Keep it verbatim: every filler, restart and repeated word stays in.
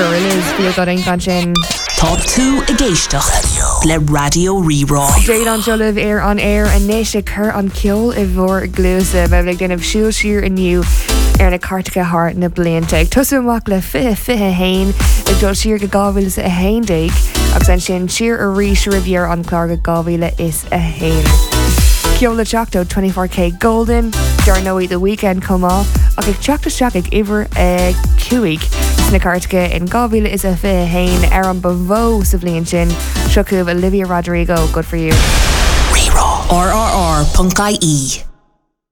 Gorillaz feel got in sin. Top two a géisteach le Radio Rirá. Jade an Jolib air on air and Nisha Cur on Kill i vor glusa me like den of shield sheer and you ar na cartica heart na blianta. Tusu mak le fi fi hain ag dul sheer ga gavil is a hain dig ag san sin sheer a rish rivier on Clarga gavila is a hain. Kiola Chocto twenty-four K Golden Darno the weekend come off ag ag Chocto Shack ag iver a cuig na cartica in gavila is a fi hain Aaron Bavo Savlian Chin Shukuv Olivia Rodrigo good for you. Rirá R R R Punk I E